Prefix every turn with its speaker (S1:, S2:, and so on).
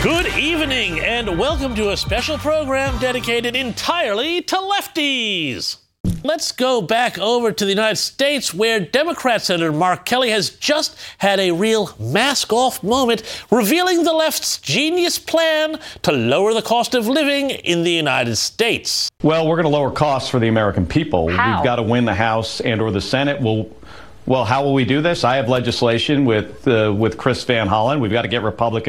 S1: Good evening, and welcome to a special program dedicated entirely to lefties. Let's go back over to the United States, where Democrat Senator Mark Kelly has just had a real mask-off moment, revealing the left's genius plan to lower the cost of living in the United States.
S2: Well, we're going to lower costs for the American people.
S3: How?
S2: We've got to win the House and or the Senate. Well, how will we do this? I have legislation with Chris Van Hollen. We've got to get Republicans